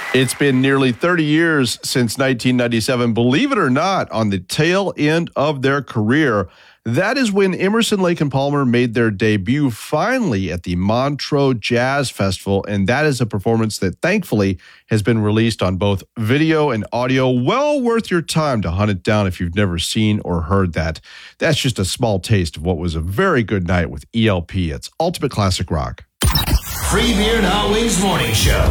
It's been nearly 30 years since 1997. Believe it or not, on the tail end of their career, that is when Emerson, Lake and Palmer made their debut finally at the Montreux Jazz Festival, and that is a performance that thankfully has been released on both video and audio. Well worth your time to hunt it down if you've never seen or heard that. That's just a small taste of what was a very good night with ELP. It's Ultimate Classic Rock. Free Beer and Hot Wings Morning Show.